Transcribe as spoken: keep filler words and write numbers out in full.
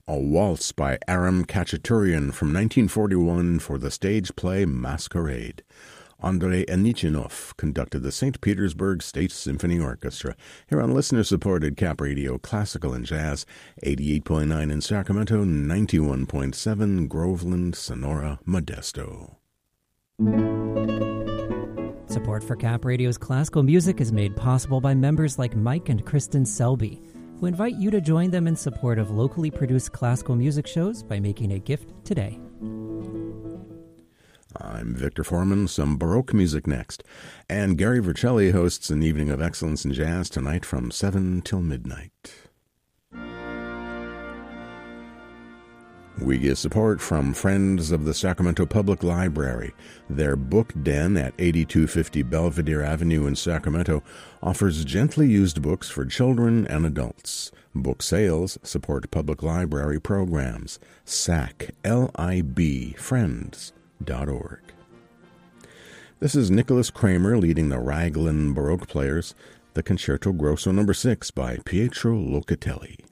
A Waltz by Aram Khachaturian from nineteen forty-one for the stage play Masquerade. Andrei Anichinov conducted the Saint Petersburg State Symphony Orchestra here on listener-supported Cap Radio Classical and Jazz, eighty-eight point nine in Sacramento, ninety-one point seven Groveland, Sonora, Modesto. Support for Cap Radio's classical music is made possible by members like Mike and Kristen Selby, who invite you to join them in support of locally produced classical music shows by making a gift today. I'm Victor Foreman. Some Baroque music next. And Gary Vercelli hosts an evening of excellence in jazz tonight from seven till midnight. We get support from Friends of the Sacramento Public Library. Their book den at eighty-two fifty Belvedere Avenue in Sacramento offers gently used books for children and adults. Book sales support public library programs. S A C, L I B, friends dot org. This is Nicholas Kramer leading the Raglan Baroque Players, the Concerto Grosso number six by Pietro Locatelli.